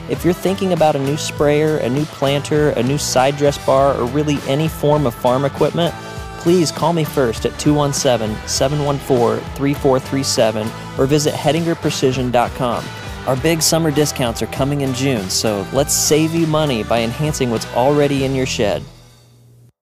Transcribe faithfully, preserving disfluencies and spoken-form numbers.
If you're thinking about a new sprayer, a new planter, a new side dress bar, or really any form of farm equipment, please call me first at two one seven, seven one four, three four three seven or visit hettinger precision dot com. Our big summer discounts are coming in June, so let's save you money by enhancing what's already in your shed.